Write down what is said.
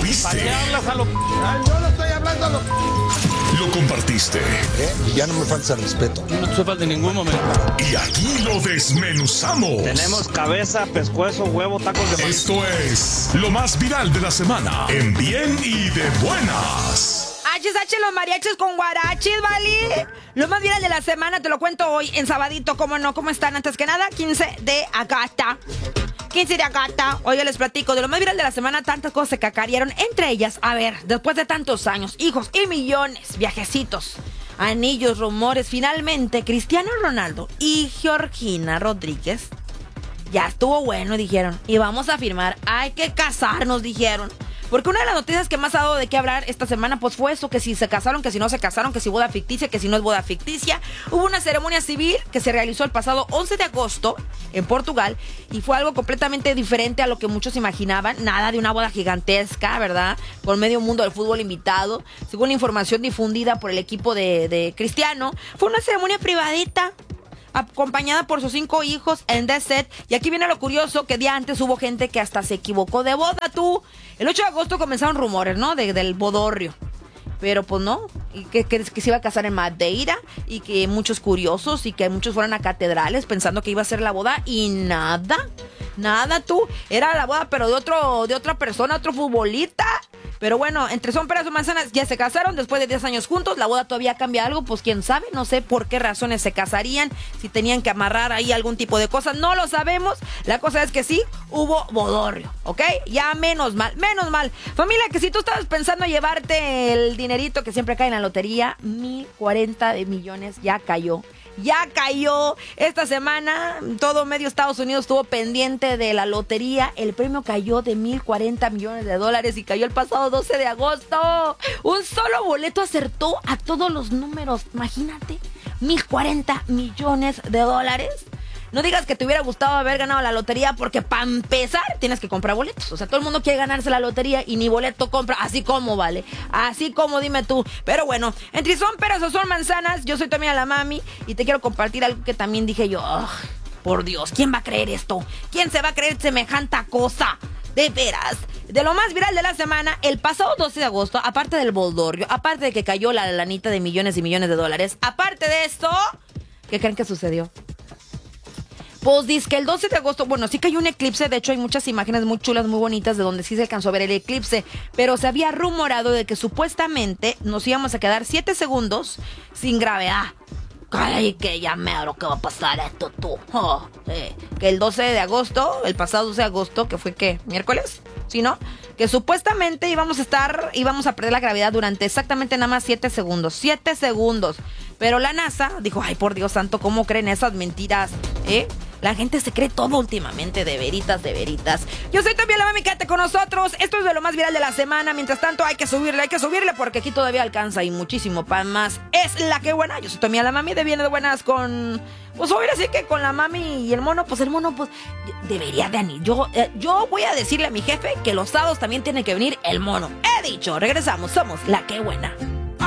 viste. Yo no estoy hablando a lo... Lo compartiste. Y ya no me falta el respeto. No te falta en ningún momento. Y aquí lo desmenuzamos. Tenemos cabeza, pescuezo, huevo, tacos de... Esto es lo más viral de la semana. En Bien y de Buenas. HH, los mariachis con guarachis, ¿vale? Lo más viral de la semana te lo cuento hoy en sabadito, ¿cómo no? ¿Cómo están? Antes que nada, 15 de Agata. 15 de Agata. Hoy les platico de lo más viral de la semana. Tantas cosas se cacarearon. Entre ellas, a ver, después de tantos años, hijos y millones, viajecitos, anillos, rumores, finalmente, Cristiano Ronaldo y Georgina Rodríguez ya estuvo bueno, dijeron. Y vamos a firmar. Hay que casarnos, dijeron. Porque una de las noticias que más ha dado de qué hablar esta semana, pues fue eso, que si se casaron, que si no se casaron, que si boda ficticia, que si no es boda ficticia. Hubo una ceremonia civil que se realizó el pasado 11 de agosto en Portugal y fue algo completamente diferente a lo que muchos imaginaban. Nada de una boda gigantesca, ¿verdad? Con medio mundo del fútbol invitado. Según la información difundida por el equipo de Cristiano, fue una ceremonia privadita, acompañada por sus 5 hijos en The Set. Y aquí viene lo curioso, que día antes hubo gente que hasta se equivocó de boda, tú. El 8 de agosto comenzaron rumores, ¿no? Del bodorrio. Pero pues no, y que se iba a casar en Madeira, y que muchos curiosos, y que muchos fueron a catedrales pensando que iba a ser la boda, y nada tú, era la boda pero de otra persona, otro futbolista. Pero bueno, entre son peras o manzanas, ya se casaron después de 10 años juntos. La boda todavía cambia algo, pues quién sabe, no sé por qué razones se casarían, si tenían que amarrar ahí algún tipo de cosas, no lo sabemos. La cosa es que sí, hubo bodorrio, ¿ok? Ya menos mal. Familia, que si tú estabas pensando llevarte el dinerito que siempre cae en la lotería, 1,040 de millones, ya cayó. Esta semana todo medio Estados Unidos estuvo pendiente de la lotería. El premio cayó de 1,040 millones de dólares y cayó el pasado 12 de agosto. Un solo boleto acertó a todos los números. Imagínate, 1,040 millones de dólares. No digas que te hubiera gustado haber ganado la lotería, porque para empezar tienes que comprar boletos. O sea, todo el mundo quiere ganarse la lotería y ni boleto compra. Así como, vale. Así como, dime tú. Pero bueno, entre son peras o son manzanas, yo soy tu amiga la mami y te quiero compartir algo que también dije yo. Oh, por Dios, ¿quién va a creer esto? ¿Quién se va a creer semejante cosa? De veras. De lo más viral de la semana, el pasado 12 de agosto, aparte del bodorrio, aparte de que cayó la lanita de millones y millones de dólares, aparte de esto, ¿qué creen que sucedió? Pues dice que el 12 de agosto, bueno, sí cayó un eclipse. De hecho, hay muchas imágenes muy chulas, muy bonitas, de donde sí se alcanzó a ver el eclipse. Pero se había rumorado de que supuestamente nos íbamos a quedar 7 segundos sin gravedad. Ay, que ya mero que va a pasar esto, tú. Que el 12 de agosto, el pasado 12 de agosto, que fue, ¿qué? ¿Miércoles? ¿Sí, no? Que supuestamente íbamos a perder la gravedad durante exactamente nada más 7 segundos. 7 segundos. Pero la NASA dijo, ay, por Dios santo, ¿cómo creen esas mentiras? La gente se cree todo últimamente, de veritas. Yo soy también la mami, quédate con nosotros. Esto es de lo más viral de la semana. Mientras tanto, hay que subirle, porque aquí todavía alcanza y muchísimo para más. Es la que buena. Yo soy también la mami de Bien de Buenas con... Pues ahora sí que con la mami y el mono, pues debería de venir. Yo voy a decirle a mi jefe que los sábados también tiene que venir el mono. He dicho, regresamos, somos la que buena.